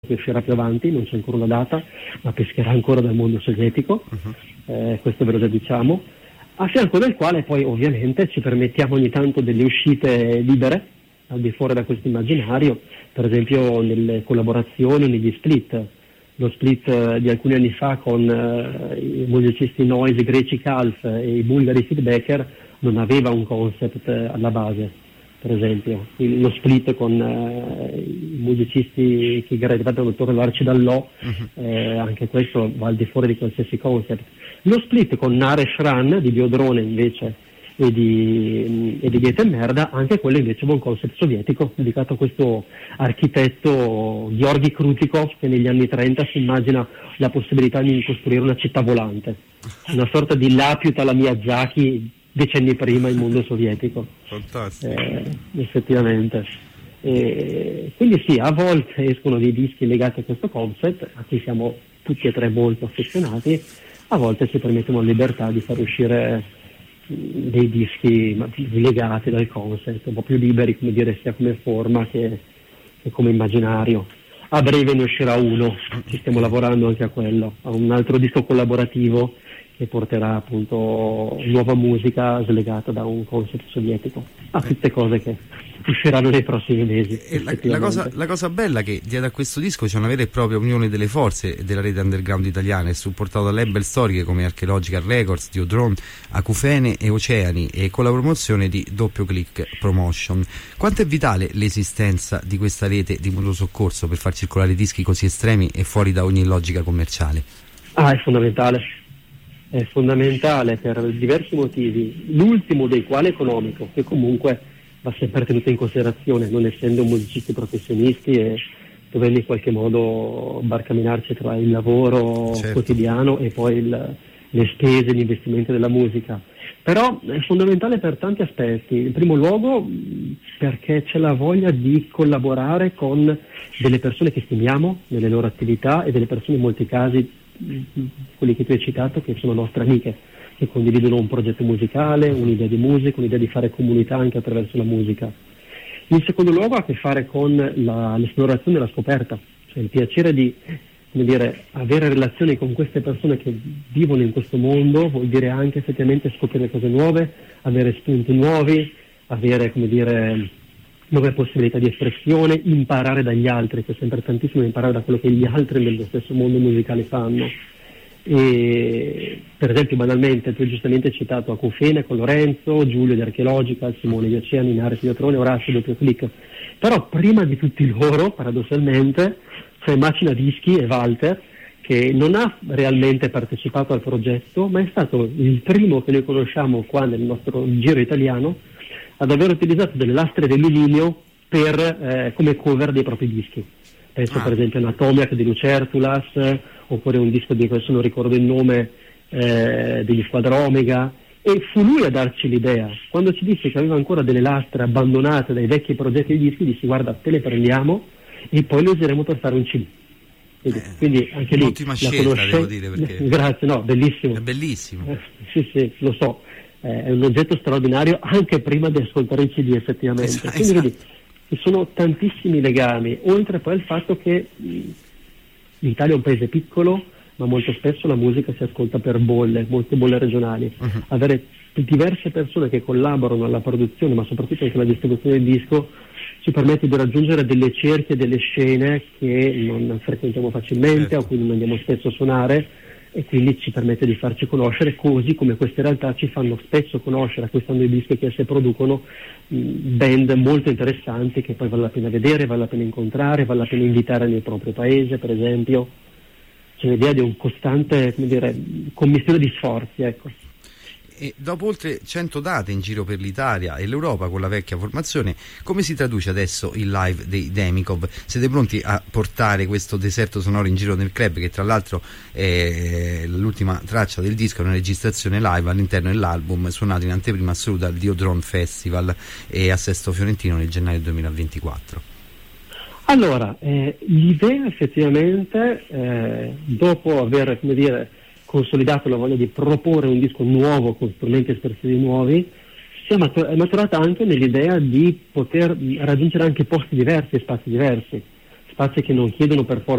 che uscirà più avanti, non c'è ancora una data, ma pescherà ancora dal mondo sovietico, questo ve lo già diciamo, a fianco del quale poi ovviamente ci permettiamo ogni tanto delle uscite libere, al di fuori da questo immaginario, per esempio nelle collaborazioni, negli split. Lo split di alcuni anni fa con i musicisti noise greci Calf e i bulgari Feedbacker non aveva un concept alla base, per esempio. Lo split con i musicisti che gravitavano attorno all'Arci Dallò, anche questo va al di fuori di qualsiasi concept. Lo split con Naresh Ran di Biodrone invece e di Gaten Merda, anche quello invece è un concept sovietico dedicato a questo architetto Georgi Krutikov che negli anni 30 si immagina la possibilità di costruire una città volante, una sorta di Lapiut alla Miyazaki decenni prima il mondo sovietico. Fantastico. Effettivamente. Quindi sì, a volte escono dei dischi legati a questo concept, a cui siamo tutti e tre molto affezionati, a volte ci permettiamo la libertà di far uscire dei dischi legati dal concept, un po' più liberi, come dire, sia come forma che come immaginario. A breve ne uscirà uno, ci stiamo lavorando anche a quello, a un altro disco collaborativo che porterà appunto nuova musica slegata da un concept sovietico, a tutte cose che usciranno nei prossimi mesi. La cosa bella che dietro a questo disco c'è una vera e propria unione delle forze della rete underground italiana, è supportato da label storiche come Archaeological Records, Diodrone, Acufene e Oceani, e con la promozione di Doppio Click Promotion. Quanto è vitale l'esistenza di questa rete di mutuo soccorso per far circolare dischi così estremi e fuori da ogni logica commerciale? È fondamentale. È fondamentale per diversi motivi, l'ultimo dei quali è economico, che comunque va sempre tenuto in considerazione, non essendo musicisti professionisti e dovendo in qualche modo barcamenarci tra il lavoro quotidiano e poi le spese, gli investimenti della musica. Però è fondamentale per tanti aspetti. In primo luogo perché c'è la voglia di collaborare con delle persone che stimiamo nelle loro attività e delle persone in molti casi, quelli che tu hai citato, che sono nostre amiche, che condividono un progetto musicale, un'idea di musica, un'idea di fare comunità anche attraverso la musica. In secondo luogo ha a che fare con l'esplorazione e la scoperta, cioè il piacere di, come dire, avere relazioni con queste persone che vivono in questo mondo, vuol dire anche effettivamente scoprire cose nuove, avere spunti nuovi, avere, come dire, nuove possibilità di espressione, imparare dagli altri, c'è sempre tantissimo da imparare da quello che gli altri nello stesso mondo musicale fanno. E per esempio, banalmente, tu hai giustamente citato Acufene con Lorenzo, Giulio di Archeological, Simone di Oceani, Naresh di Biodrone, Orazio Doppio Click. Però prima di tutti loro, paradossalmente, c'è Macina Dischi e Walter, che non ha realmente partecipato al progetto, ma è stato il primo che noi conosciamo qua nel nostro giro italiano ad aver utilizzato delle lastre dell'alluminio come cover dei propri dischi. Penso per esempio a Anatomiac di Lucertulas, oppure un disco di cui adesso non ricordo il nome, degli Squadra Omega, e fu lui a darci l'idea. Quando ci disse che aveva ancora delle lastre abbandonate dai vecchi progetti di dischi, dissi: guarda, te le prendiamo e poi le useremo per fare un CD. Quindi anche lì un'ottima scelta, devo dire, perché grazie, no, bellissimo. È bellissimo. Sì, lo so. È un oggetto straordinario anche prima di ascoltare il CD, effettivamente. Quindi vedi, ci sono tantissimi legami, oltre poi al fatto che l'Italia è un paese piccolo, ma molto spesso la musica si ascolta per bolle, molte bolle regionali. Avere diverse persone che collaborano alla produzione, ma soprattutto anche alla distribuzione del disco, ci permette di raggiungere delle cerchie, delle scene che non frequentiamo facilmente, a cui non andiamo spesso a suonare, e quindi ci permette di farci conoscere, così come queste realtà ci fanno spesso conoscere, acquistando i dischi che esse producono, band molto interessanti che poi vale la pena vedere, vale la pena incontrare, vale la pena invitare nel proprio paese, per esempio. C'è l'idea di un costante, come dire, commistione di sforzi, ecco. E dopo oltre 100 date in giro per l'Italia e l'Europa con la vecchia formazione, come si traduce adesso il live dei Demikov? Siete pronti a portare questo deserto sonoro in giro nel club, che tra l'altro è l'ultima traccia del disco, è una registrazione live all'interno dell'album, suonato in anteprima assoluta al Diodrone Festival e a Sesto Fiorentino nel gennaio 2024? Allora, l'idea effettivamente, dopo aver, come dire, consolidato la voglia di proporre un disco nuovo con strumenti espressivi nuovi, è maturata anche nell'idea di poter raggiungere anche posti diversi, spazi spazi che non chiedono per forza